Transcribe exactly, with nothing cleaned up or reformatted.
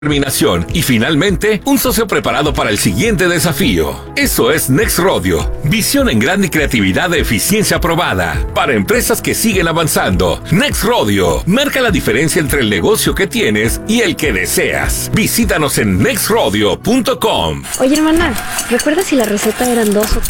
determinación y finalmente un socio preparado para el siguiente desafío. Eso es Next Rodeo, visión en grande y creatividad de eficiencia aprobada para empresas que siguen avanzando. Next Rodeo marca la diferencia entre el negocio que tienes y el que deseas. Visítanos en next rodeo punto com. Oye, hermana, ¿recuerdas si la receta eran dos o